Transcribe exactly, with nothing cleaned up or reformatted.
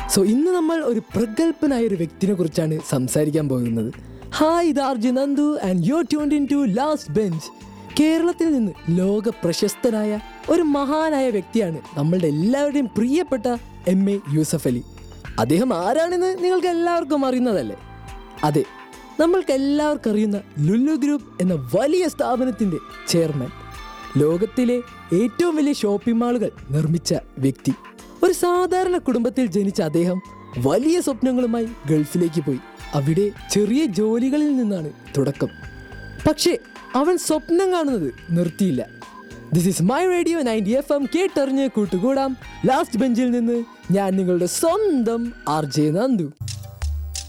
So ഇന്ന് നമ്മൾ ഒരു പ്രഗത്ഭനായ ഒരു വ്യക്തിനെ കുറിച്ചാണ് സംസാരിക്കാൻ പോകുന്നത്. ഹായ്, ഇത് R J Nandu and you tuned in to last bench. കേരളത്തിൽ നിന്ന് ലോക പ്രശസ്തനായ ഒരു മഹാനായ വ്യക്തിയാണ് നമ്മളുടെ എല്ലാവരുടെയും പ്രിയപ്പെട്ട എം എ യൂസഫ് അലി. അദ്ദേഹം ആരാണെന്ന് നിങ്ങൾക്ക് എല്ലാവർക്കും അറിയുന്നതല്ലേ? അതെ, നമ്മൾക്ക് എല്ലാവർക്കും അറിയുന്ന ലുലു ഗ്രൂപ്പ് എന്ന വലിയ സ്ഥാപനത്തിൻ്റെ ചെയർമാൻ. ലോകത്തിലെ ഏറ്റവും വലിയ ഷോപ്പിംഗ് മാളുകൾ നിർമ്മിച്ച വ്യക്തി. ഒരു സാധാരണ കുടുംബത്തിൽ ജനിച്ച അദ്ദേഹം വലിയ സ്വപ്നങ്ങളുമായി ഗൾഫിലേക്ക് പോയി. അവിടെ ചെറിയ ജോലികളിൽ നിന്നാണ് തുടക്കം. പക്ഷേ അവൻ സ്വപ്നം കാണുന്നത് നിർത്തിയില്ല. This is my radio ninety F M. കേട്ടറിഞ്ഞ് കൂട്ടുകൂടാം. ലാസ്റ്റ് ബെഞ്ചിൽ നിന്ന് ഞാൻ നിങ്ങളുടെ സ്വന്തം ആർ ജെ നന്ദു.